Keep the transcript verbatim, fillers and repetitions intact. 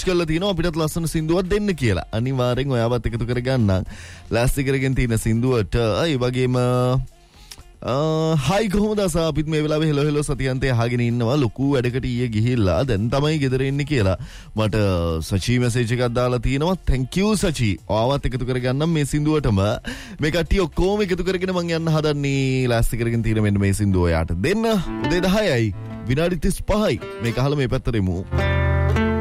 කරලා තියෙනවා අපිටත් ලස්සන සින්දුවක් දෙන්න කියලා. අනිවාර්යෙන් ඔයාවත් එකතු කරගන්න. ලෑස්ති කරගෙන තියෙන සින්දුවට ඒ වගේම හයි කොහොමද අස අපිත් මේ වෙලාවේ හෙලෝ හෙලෝ සතියන්තේ අහගෙන ඉන්නවා. ලොකු වැඩකට ඊයේ ගිහිල්ලා දැන් තමයි ගෙදර එන්නේ කියලා මට සචි මැසේජ් එකක් දාලා තියෙනවා. thank you Sachi. ඔයාවත් එකතු කරගන්නම් මේ සින්දුවටම. මේ කට්ටිය ඔක්කොම එකතු කරගෙන මං යන්න හදන්නේ. ලෑස්ති කරගෙන තියෙන මෙන්න මේ සින්දුව ඔයාට දෙන්න. උදේ දහයයි විනාඩි තිස් පහයි මේක අහලා මේ පැත්තට එමු.